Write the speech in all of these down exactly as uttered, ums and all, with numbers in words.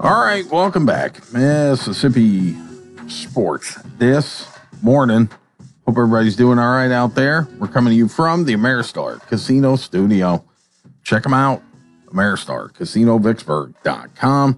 All right, welcome back, Mississippi Sports. This morning, hope everybody's doing all right out there. We're coming to you from the Ameristar Casino Studio. Check them out, Ameristar Casino Vicksburg dot com.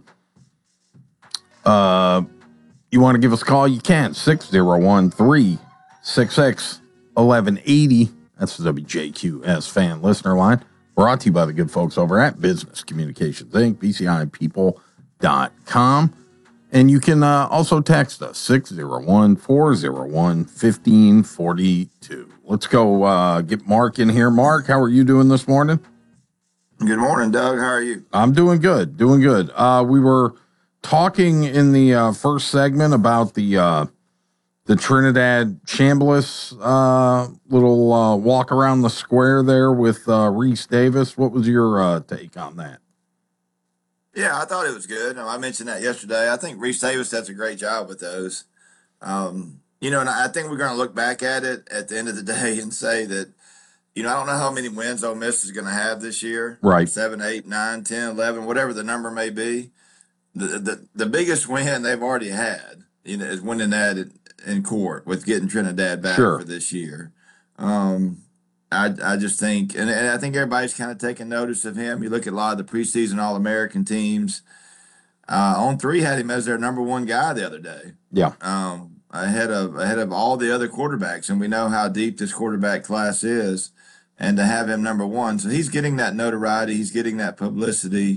Uh, you want to give us a call? You can, six oh one, three six six, one one eight zero. That's the W J Q S fan listener line. Brought to you by the good folks over at Business Communications Incorporated, B C I People dot com. And you can uh, also text us, six oh one, four oh one, one five four two. Let's go uh, get Mark in here. Mark, how are you doing this morning? Good morning, Doug. How are you? I'm doing good, doing good. Uh, we were talking in the uh, first segment about the uh, the Trinidad Chambliss uh, little uh, walk around the square there with uh, Reese Davis. What was your uh, take on that? Yeah, I thought it was good. I mentioned that yesterday. I think Reese Davis does a great job with those. Um, you know, and I think we're going to look back at it at the end of the day and say that, you know, I don't know how many wins Ole Miss is going to have this year. Right. Seven, eight, nine, ten, eleven, whatever the number may be. The the, the biggest win they've already had, you know, is winning that in, in court with getting Trinidad back Sure. for this year. Um, I, I just think, and, and I think everybody's kind of taking notice of him. You look at a lot of the preseason All-American teams. Uh, On three had him as their number one guy the other day. Yeah. Um, ahead of ahead of all the other quarterbacks, and we know how deep this quarterback class is, and to have him number one, so he's getting that notoriety, he's getting that publicity,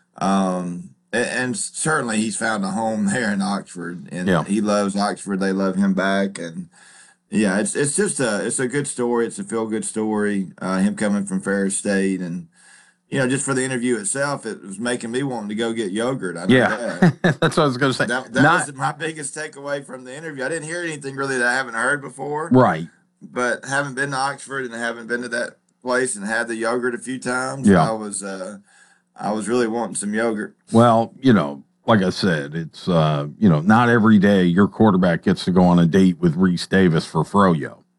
um, and, and certainly he's found a home there in Oxford, and Yeah. he loves Oxford. They love him back, and. Yeah, it's it's just a it's a good story. It's a feel good story. Uh, him coming from Ferris State, and you know, just for the interview itself, it was making me wanting to go get yogurt. I know Yeah, that. that's what I was going to say. That, that Not, was my biggest takeaway from the interview. I didn't hear anything really that I haven't heard before. right. But having been to Oxford and having been to that place and had the yogurt a few times, Yeah. I was uh, I was really wanting some yogurt. Well, you know, like I said, it's, uh, you know, not every day your quarterback gets to go on a date with Reese Davis for Froyo.